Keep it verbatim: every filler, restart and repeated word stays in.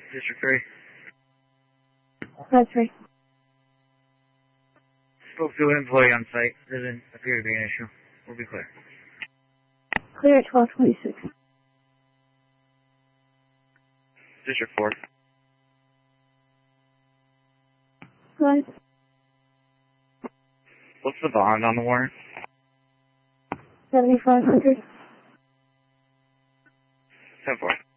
District three. That's right. Spoke to an employee on site. Doesn't appear to be an issue. We'll be clear. Clear at twelve twenty-six. District four. Go ahead. What's the bond on the warrant? seventy-five hundred. ten four.